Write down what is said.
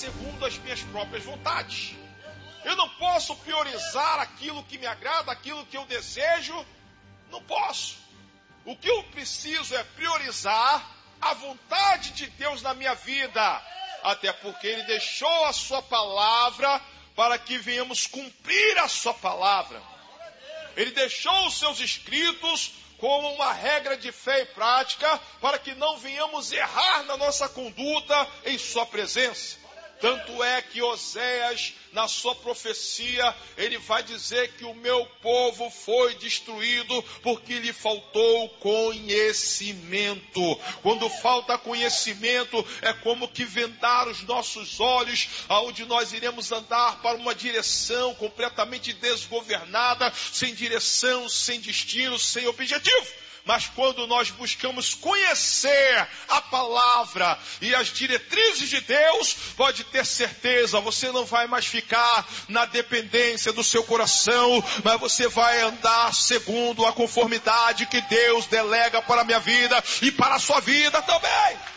segundo as minhas próprias vontades. Eu não posso priorizar aquilo que me agrada, aquilo que eu desejo. Não posso. O que eu preciso é priorizar a vontade de Deus na minha vida. Até porque Ele deixou a sua palavra para que venhamos cumprir a sua palavra. Ele deixou os seus escritos como uma regra de fé e prática para que não venhamos errar na nossa conduta em sua presença. Tanto é que Oséias, na sua profecia, ele vai dizer que o meu povo foi destruído porque lhe faltou conhecimento. Quando falta conhecimento, é como que vendar os nossos olhos, aonde nós iremos andar para uma direção completamente desgovernada, sem direção, sem destino, sem objetivo. Mas quando nós buscamos conhecer a palavra e as diretrizes de Deus, pode ter certeza, você não vai mais ficar na dependência do seu coração, mas você vai andar segundo a conformidade que Deus delega para a minha vida e para a sua vida também.